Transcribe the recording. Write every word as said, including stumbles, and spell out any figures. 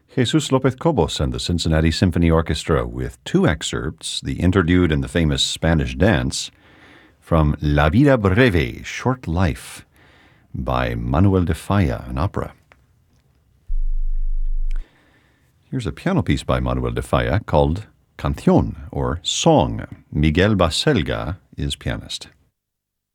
Jesus Lopez Cobos and the Cincinnati Symphony Orchestra with two excerpts, the interlude and the famous Spanish dance, from La Vida Breve, Short Life, by Manuel de Falla, an opera. Here's a piano piece by Manuel de Falla called Canción, or Song. Miguel Baselga is pianist.